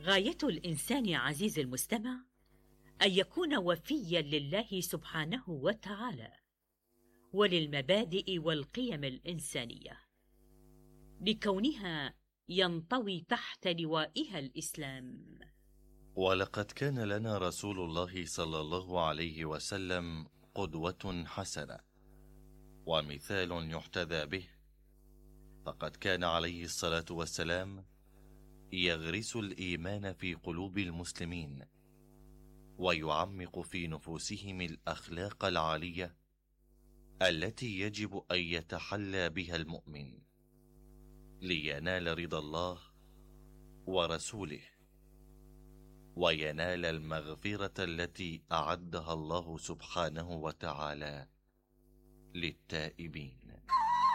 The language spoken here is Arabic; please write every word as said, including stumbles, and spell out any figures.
غاية الإنسان عزيز المستمع أن يكون وفيا لله سبحانه وتعالى وللمبادئ والقيم الإنسانية، لكونها ينطوي تحت لوائها الإسلام. ولقد كان لنا رسول الله صلى الله عليه وسلم قدوة حسنة ومثال يحتذى به، فقد كان عليه الصلاة والسلام يغرس الإيمان في قلوب المسلمين ويعمق في نفوسهم الأخلاق العالية التي يجب أن يتحلى بها المؤمن لينال رضا الله ورسوله وينال المغفرة التي أعدها الله سبحانه وتعالى للتائبين.